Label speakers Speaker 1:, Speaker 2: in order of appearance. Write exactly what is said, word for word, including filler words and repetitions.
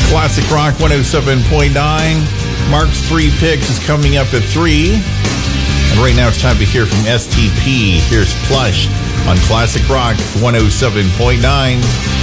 Speaker 1: Classic Rock one oh seven point nine. Mark's Three Picks is coming up at three. And right now it's time to hear from S T P. Here's Plush on Classic Rock one oh seven point nine.